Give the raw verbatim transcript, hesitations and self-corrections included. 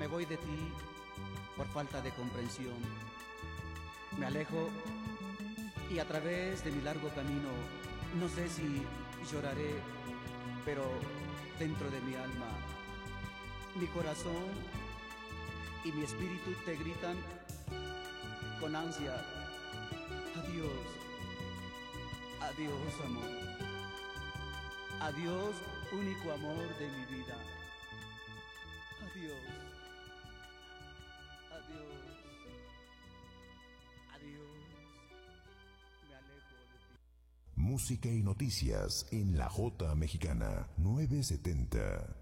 Me voy de ti por falta de comprensión. Me alejo y a través de mi largo camino, no sé si lloraré, pero dentro de mi alma, mi corazón y mi espíritu te gritan con ansia: adiós, adiós amor, adiós único amor de mi vida, adiós, adiós, adiós, me alejo de ti. Música y noticias en La Jota Mexicana nueve setenta.